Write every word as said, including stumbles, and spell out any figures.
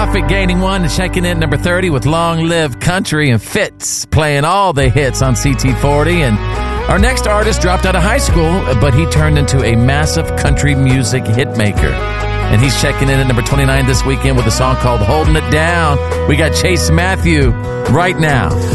Prophet gaining one and checking in at number thirty with Long Live Country, and Fitz playing all the hits on C T forty. And our next artist dropped out of high school, but he turned into a massive country music hitmaker. And he's checking in at number twenty-nine this weekend with a song called Holding It Down. We got Chase Matthew right now.